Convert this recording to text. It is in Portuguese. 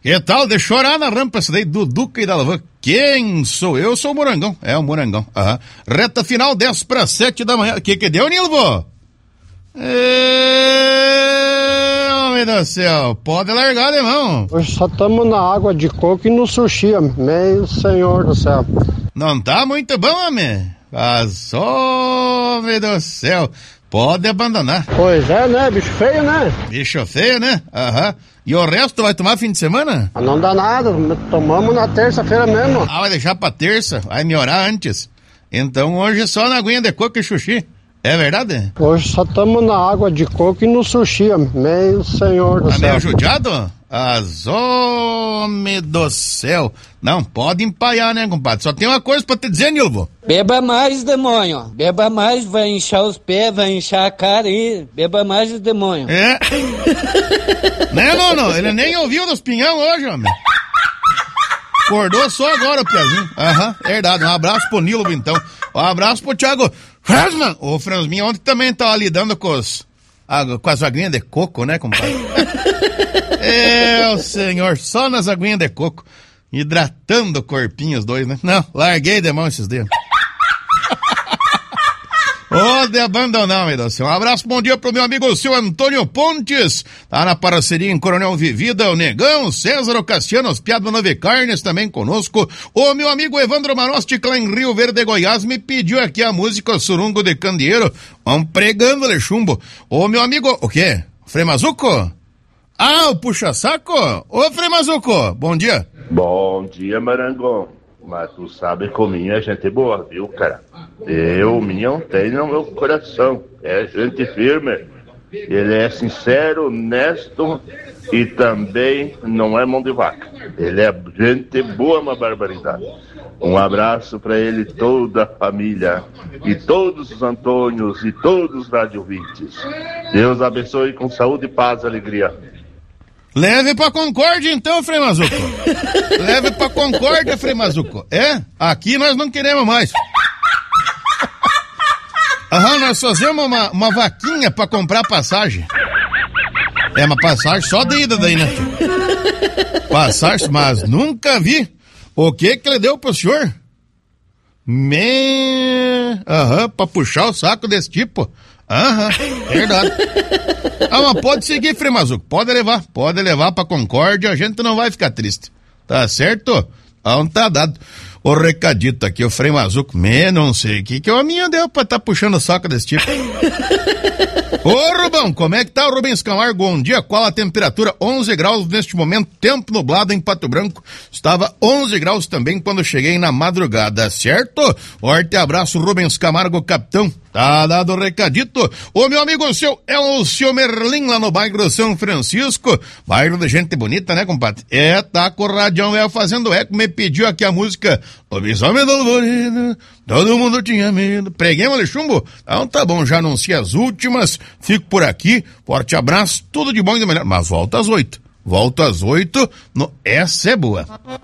Que tal de chorar na rampa essa daí do Duca e da Lavan? Quem sou eu? Sou o Morangão. É o Morangão. Aham. Reta final, 10:07 da manhã. Que deu, Nilvo? Homem do céu, pode largar de mão. Hoje só estamos na água de coco e no sushi, meu senhor do céu. Não tá muito bom, homem? Mas, homem do céu, pode abandonar. Pois é, né? Bicho feio, né? Bicho feio, né? Aham. E o resto vai tomar fim de semana? Não dá nada, tomamos na terça-feira mesmo. Ah, vai deixar pra terça? Vai me orar antes. Então hoje só na aguinha de coco e sushi. É verdade? Hoje só estamos na água de coco e no sushi, meu senhor do céu. Tá meio judiado? As homem do céu. Não pode empaiar, né, compadre? Só tem uma coisa pra te dizer, Nilvo. Beba mais, demônio. Beba mais, vai inchar os pés, vai inchar a cara aí. Beba mais, demônio. É. Né, não? Ele nem ouviu dos pinhão hoje, homem. Acordou só agora o piazinho. Aham, verdade. Um abraço pro Nilvo, então. Um abraço pro Thiago Frasman. O Fransminha ontem também tava lidando com as aguinhas de coco, né, compadre? Senhor, só nas aguinhas de coco. Hidratando o corpinho os dois, né? Não, larguei de mão esses dedos. De abandonar, meu Deus. Um abraço, bom dia pro meu amigo seu Antônio Pontes, tá na parceria em Coronel Vivida, o Negão, César, o Cassiano, os Piado Nove Carnes também conosco. O meu amigo Evandro Manosti, lá em Rio Verde, Goiás, me pediu aqui a música Surungo de Candeeiro. Vamos pregando-lhe chumbo. O meu amigo, o quê? Frei Mazuco? Ah, o puxa-saco? Ô, Frei Mazuco, bom dia. Bom dia, Marangão. Mas tu sabe que o Minho é gente boa, viu, cara? O Minho tem no meu coração. É gente firme. Ele é sincero, honesto e também não é mão de vaca. Ele é gente boa, uma barbaridade. Um abraço pra ele e toda a família. E todos os Antônios e todos os radiovintes. Deus abençoe com saúde, paz e alegria. Leve pra Concórdia então, Frei Mazuco. Leve pra Concórdia, Frei Mazuco. É? Aqui nós não queremos mais. Aham, nós fazemos uma vaquinha pra comprar passagem. É uma passagem só de ida daí, né? Passagem, mas nunca vi. O que ele deu pro senhor? Aham, pra puxar o saco desse tipo. Aham, verdade. Ah, mas pode seguir, Frei Mazuco. Pode levar pra Concórdia, a gente não vai ficar triste. Tá certo? Não tá dado. O recadito aqui, o Frei Mazuco, não sei o que o minha deu pra tá puxando o saco desse tipo. Ô, Rubão, como é que tá o Rubens Camargo? Bom dia, qual a temperatura? 11 graus neste momento, tempo nublado em Pato Branco. Estava 11 graus também quando cheguei na madrugada, certo? Forte abraço, Rubens Camargo, capitão. Tá dado o recadito. O meu amigo seu Elcio Merlin, lá no bairro São Francisco. Bairro de gente bonita, né, compadre? Tá com o radião fazendo eco, me pediu aqui a música Lobisomem Dolorido, todo mundo tinha medo. Preguemos de chumbo? Então tá bom, já anunciei as últimas. Fico por aqui, forte abraço, tudo de bom e do melhor. Mas volta às 8. Essa é boa.